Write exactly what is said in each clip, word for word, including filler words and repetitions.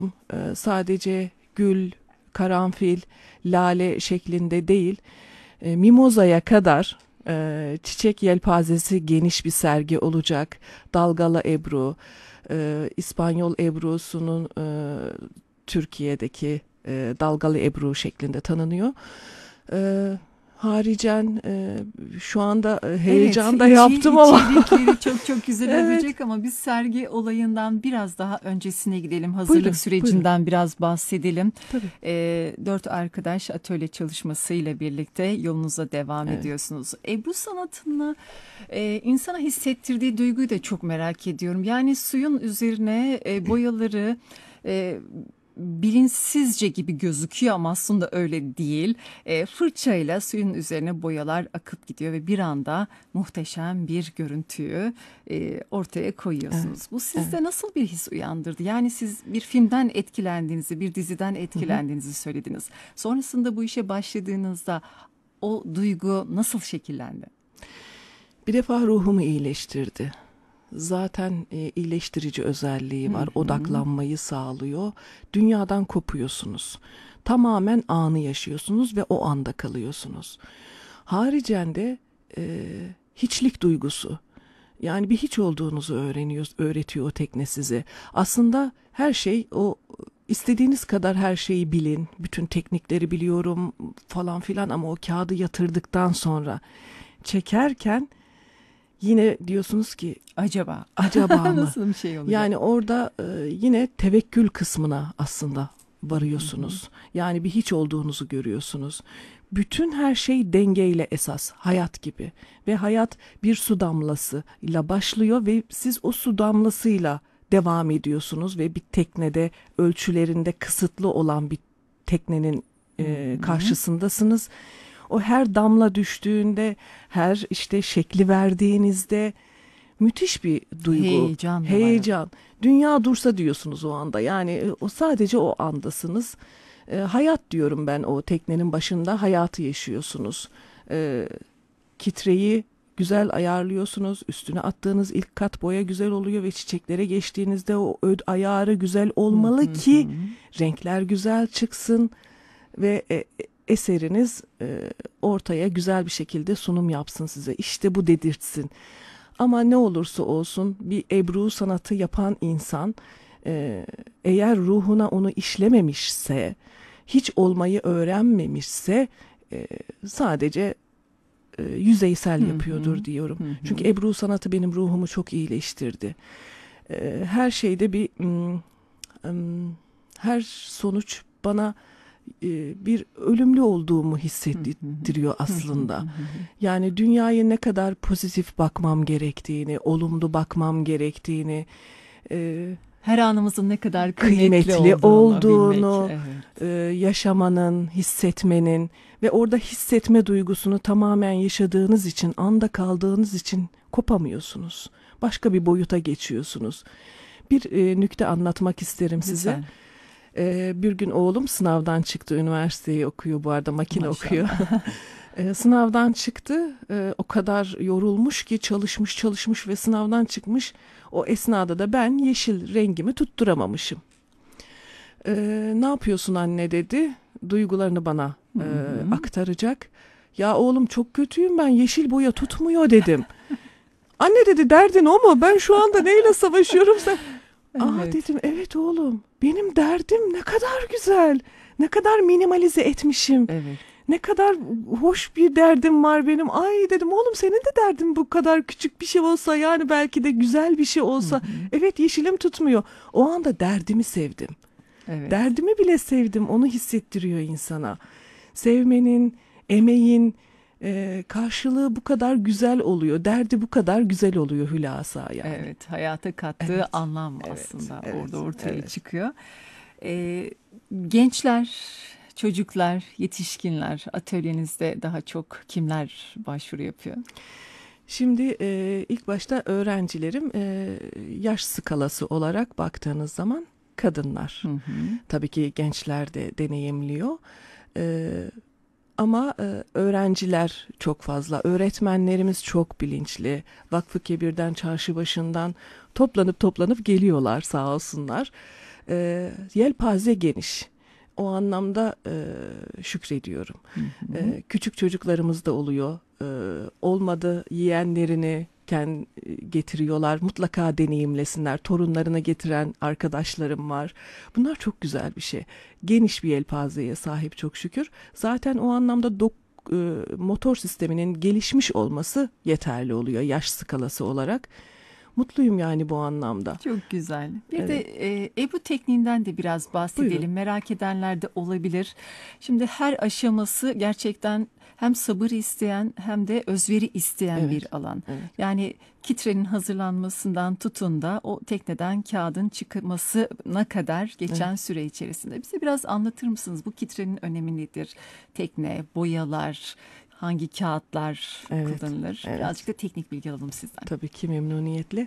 e, sadece gül, karanfil, lale şeklinde değil, e, mimozaya kadar e, çiçek yelpazesi geniş bir sergi olacak. Dalgalı Ebru, e, İspanyol Ebru'sunun e, Türkiye'deki e, Dalgalı Ebru şeklinde tanınıyor. E, Haricen e, şu anda e, heyecan da Evet, içi, yaptım ama. içerikleri çok çok güzel Evet, olacak ama biz sergi olayından biraz daha öncesine gidelim. Hazırlık buyurun, buyurun. sürecinden biraz bahsedelim. Tabii. Ee, dört arkadaş atölye çalışmasıyla birlikte yolunuza devam Evet. ediyorsunuz. Ebru sanatını e, insana hissettirdiği duyguyu da çok merak ediyorum. Yani suyun üzerine e, boyaları... E, bilinçsizce gibi gözüküyor ama aslında öyle değil. E, fırçayla suyun üzerine boyalar akıp gidiyor ve bir anda muhteşem bir görüntüyü e, ortaya koyuyorsunuz. Evet, Bu evet. sizde nasıl bir his uyandırdı? Yani siz bir filmden etkilendiğinizi, bir diziden Hı hı. etkilendiğinizi söylediniz. Sonrasında bu işe başladığınızda o duygu nasıl şekillendi? Bir defa ruhumu iyileştirdi. Zaten e, iyileştirici özelliği Hı var. hı. Odaklanmayı sağlıyor. Dünyadan kopuyorsunuz. Tamamen anı yaşıyorsunuz ve o anda kalıyorsunuz. Haricen de e, hiçlik duygusu. Yani bir hiç olduğunuzu öğreniyor, öğretiyor o tekne size. Aslında her şey o, istediğiniz kadar her şeyi bilin. Bütün teknikleri biliyorum falan filan ama o kağıdı yatırdıktan sonra çekerken yine diyorsunuz ki Acaba acaba mı? nasıl bir şey olacak? Yani orada e, yine tevekkül kısmına aslında Hı hı. varıyorsunuz. Yani bir hiç olduğunuzu görüyorsunuz. Bütün her şey dengeyle esas, hayat gibi. Ve hayat bir su damlasıyla başlıyor ve siz o su damlasıyla devam ediyorsunuz ve bir teknede ölçülerinde kısıtlı olan bir teknenin Hı e, hı. karşısındasınız. O her damla düştüğünde, her işte şekli verdiğinizde müthiş bir duygu, Heyecan da var. heyecan. Dünya dursa diyorsunuz o anda. Yani e, o sadece o andasınız. E, hayat diyorum ben o teknenin başında hayatı yaşıyorsunuz. E, Kitreyi güzel ayarlıyorsunuz. Üstüne attığınız ilk kat boya güzel oluyor ve çiçeklere geçtiğinizde o öd ayarı güzel Hı olmalı hı hı. ki renkler güzel çıksın ve e, eseriniz e, ortaya güzel bir şekilde sunum yapsın size. İşte bu dedirtsin. Ama ne olursa olsun bir Ebru sanatı yapan insan e, eğer ruhuna onu işlememişse, hiç olmayı öğrenmemişse e, sadece e, yüzeysel Hı hı. yapıyordur diyorum. Hı Çünkü hı. Ebru sanatı benim ruhumu çok iyileştirdi. E, her şeyde bir mm, mm, her sonuç bana e, bir ölümlü olduğumu Hı hı. hissettiriyor Hı hı. Hı aslında. hı. Yani dünyaya ne kadar pozitif bakmam gerektiğini, olumlu bakmam gerektiğini, e, Her anımızın ne kadar kıymetli kıymetli olduğunu bilmek. olduğunu, Evet. e, yaşamanın, hissetmenin ve orada hissetme duygusunu tamamen yaşadığınız için, anda kaldığınız için kopamıyorsunuz. Başka bir boyuta geçiyorsunuz. Bir e, nükte anlatmak isterim size. Lütfen. E, bir gün oğlum sınavdan çıktı, üniversiteyi okuyor bu arada, makine okuyor. Maşallah. E, sınavdan çıktı, e, o kadar yorulmuş ki çalışmış çalışmış ve sınavdan çıkmış. O esnada da ben yeşil rengimi tutturamamışım. E, Ne yapıyorsun anne dedi, duygularını bana Hı e, hı. aktaracak. Ya oğlum çok kötüyüm ben, yeşil boya tutmuyor dedim. Anne dedi, derdin o mu? Ben şu anda neyle savaşıyorum sen? Aa Evet. dedim, evet oğlum, benim derdim ne kadar güzel, ne kadar minimalize etmişim. Evet. Ne kadar hoş bir derdim var benim. Ay dedim, oğlum senin de derdin bu kadar küçük bir şey olsa, yani belki de güzel bir şey Hı olsa. hı. Evet, yeşilim tutmuyor. O anda derdimi sevdim. Evet. Derdimi bile sevdim. Onu hissettiriyor insana. Sevmenin, emeğin e, karşılığı bu kadar güzel oluyor. Derdi bu kadar güzel oluyor hülasa yani. Evet. Hayata kattığı Evet, anlam evet, aslında orada evet, ortaya evet. çıkıyor. Ee, gençler, çocuklar, yetişkinler atölyenizde daha çok kimler başvuru yapıyor? Şimdi e, ilk başta öğrencilerim, e, yaş skalası olarak baktığınız zaman Hı kadınlar. hı. Tabii ki gençler de deneyimliyor. E, Ama e, öğrenciler çok fazla. Öğretmenlerimiz çok bilinçli. Vakfı Kebir'den, Çarşıbaşı'ndan toplanıp toplanıp geliyorlar sağ olsunlar. E, yelpaze geniş. O anlamda e, şükrediyorum. Hı hı. E, küçük çocuklarımız da oluyor. E, olmadı yeğenlerini kend, getiriyorlar. Mutlaka deneyimlesinler. Torunlarına getiren arkadaşlarım var. Bunlar çok güzel bir şey. Geniş bir yelpazeye sahip çok şükür. Zaten o anlamda dok- e, motor sisteminin gelişmiş olması yeterli oluyor yaş skalası olarak. Mutluyum yani bu anlamda. Çok güzel. Bir Evet. de e, Ebru tekniğinden de biraz bahsedelim. Buyurun. Merak edenler de olabilir. Şimdi her aşaması gerçekten hem sabır isteyen hem de özveri isteyen Evet. bir alan. Evet. Yani kitrenin hazırlanmasından tutun da o tekneden kağıdın çıkmasına kadar geçen Evet. süre içerisinde. Bize biraz anlatır mısınız? Bu kitrenin önemi nedir? Tekne, boyalar, hangi kağıtlar Evet. kullanılır? Evet. Birazcık da teknik bilgi alalım sizden. Tabii ki memnuniyetle.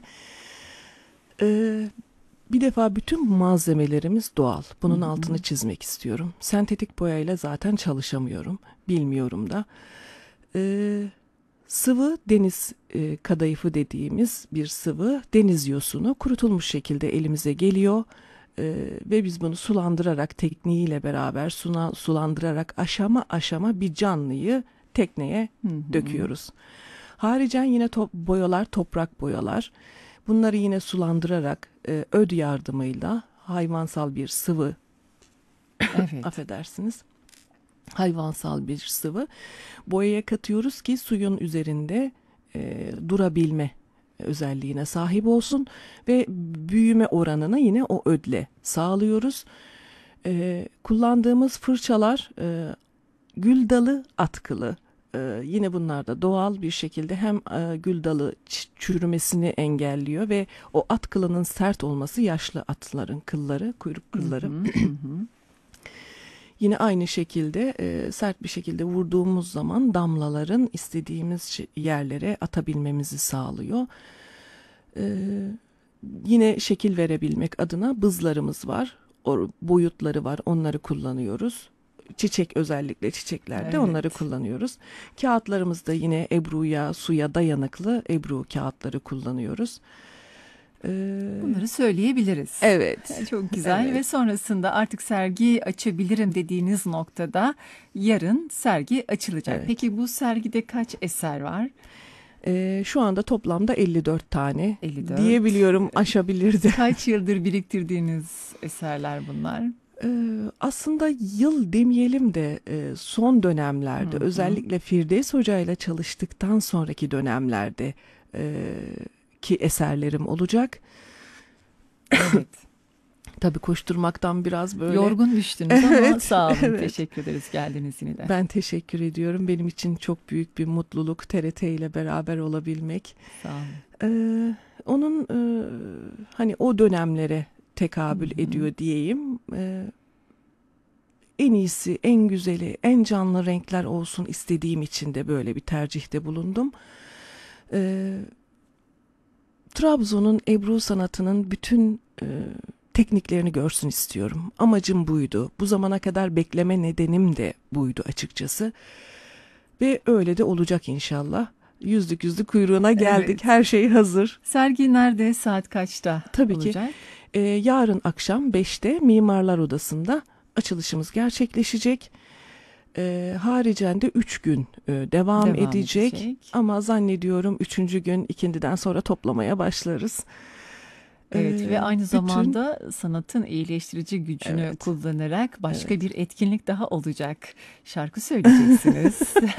Ee, bir defa bütün malzemelerimiz doğal. Bunun Hı hı. altını çizmek istiyorum. Sentetik boyayla zaten çalışamıyorum. Bilmiyorum da. Ee, sıvı deniz e, kadayıfı dediğimiz bir sıvı deniz yosunu kurutulmuş şekilde elimize geliyor. Ee, ve biz bunu sulandırarak tekniğiyle beraber suna, sulandırarak aşama aşama bir canlıyı tekneye Hı hı. döküyoruz. Haricen yine top, boyalar toprak boyalar. Bunları yine sulandırarak e, öd yardımıyla hayvansal bir sıvı, Evet. affedersiniz, hayvansal bir sıvı boyaya katıyoruz ki suyun üzerinde e, durabilme özelliğine sahip olsun ve büyüme oranını yine o ödle sağlıyoruz. E, kullandığımız fırçalar e, gül dalı atkılı. Ee, yine bunlar da doğal bir şekilde hem e, gül dalı ç- çürümesini engelliyor ve o at kılının sert olması yaşlı atların kılları, kuyruk kılları. Hı hı, hı hı. Yine aynı şekilde e, sert bir şekilde vurduğumuz zaman damlaların istediğimiz şi- yerlere atabilmemizi sağlıyor. Ee, yine şekil verebilmek adına bızlarımız var. O boyutları var. Onları kullanıyoruz. Çiçek özellikle çiçeklerde Evet. onları kullanıyoruz. Kağıtlarımızda yine ebruya, suya dayanıklı ebru kağıtları kullanıyoruz. Ee, Bunları söyleyebiliriz. evet. Çok güzel Evet. ve sonrasında artık sergi açabilirim dediğiniz noktada yarın sergi açılacak. Evet. Peki bu sergide kaç eser var? Ee, şu anda toplamda elli dört tane elli dört. diyebiliyorum, aşabilirdi. Kaç yıldır biriktirdiğiniz eserler bunlar? Ee, aslında yıl demeyelim de e, son dönemlerde Hı hı. özellikle Firdevs Hoca ile çalıştıktan sonraki dönemlerde e, ki eserlerim olacak. Evet. Tabii koşturmaktan biraz böyle. Yorgun düştünüz ama Evet, sağ olun. evet. Teşekkür ederiz geldiğiniz yine de. Ben teşekkür ediyorum. Benim için çok büyük bir mutluluk T R T ile beraber olabilmek. Sağ olun. Ee, onun e, hani o dönemlere tekabül Hı hı. ediyor diyeyim. Ee, en iyisi, en güzeli, en canlı renkler olsun istediğim için de böyle bir tercihte bulundum. Ee, Trabzon'un Ebru sanatının bütün e, tekniklerini görsün istiyorum. Amacım buydu. Bu zamana kadar bekleme nedenim de buydu açıkçası. Ve öyle de olacak inşallah. Yüzlük yüzlük kuyruğuna geldik. Evet. Her şey hazır. Sergi nerede? Saat kaçta Tabii ki. olacak? Ee, yarın akşam beşte Mimarlar Odası'nda açılışımız gerçekleşecek. Ee, haricen de üç gün e, devam, Devam edecek. edecek. Ama zannediyorum üçüncü gün ikindiden sonra toplamaya başlarız. Evet Ee, ve aynı bütün- zamanda sanatın iyileştirici gücünü Evet. kullanarak başka Evet. bir etkinlik daha olacak. Şarkı söyleyeceksiniz.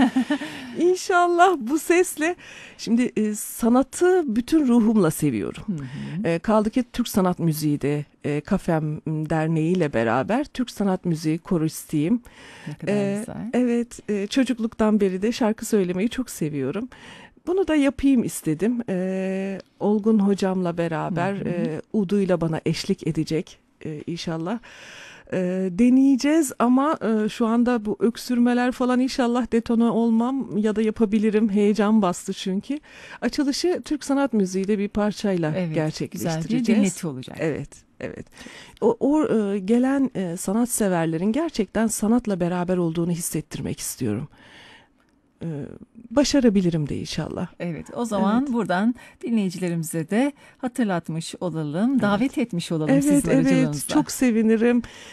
İnşallah bu sesle. Şimdi e, sanatı bütün ruhumla seviyorum. Hı hı. E, kaldı ki Türk Sanat Müziği de e, Kafem Derneği ile beraber Türk Sanat Müziği koristiyim. Ne kadar Ee, güzel. Evet, e, çocukluktan beri de şarkı söylemeyi çok seviyorum. Bunu da yapayım istedim. Ee, Olgun hocamla beraber Hı hı. e, uduyla bana eşlik edecek e, inşallah. Ee, deneyeceğiz ama e, şu anda bu öksürmeler falan inşallah detone olmam ya da yapabilirim. Heyecan bastı çünkü. Açılışı Türk Sanat Müziği'de bir parçayla Evet, güzel bir gerçekleştireceğiz. dinleti olacak. Evet, evet. O, o e, gelen e, sanatseverlerin gerçekten sanatla beraber olduğunu hissettirmek istiyorum. e, başarabilirim de inşallah. Evet, o zaman Evet. buradan dinleyicilerimize de hatırlatmış olalım, davet etmiş olalım Evet, sizin evet, aracılığınızla. çok sevinirim.